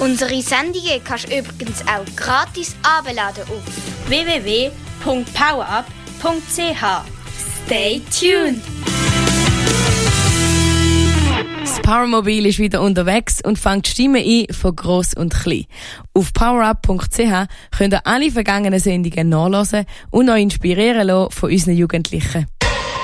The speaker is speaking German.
Unsere Sendungen kannst du übrigens auch gratis herunterladen auf www.powerup.ch. Stay tuned! Das Powermobil ist wieder unterwegs und fängt Stimmen ein von gross und klein. Auf powerup.ch könnt ihr alle vergangenen Sendungen nachhören und euch inspirieren lassen von unseren Jugendlichen.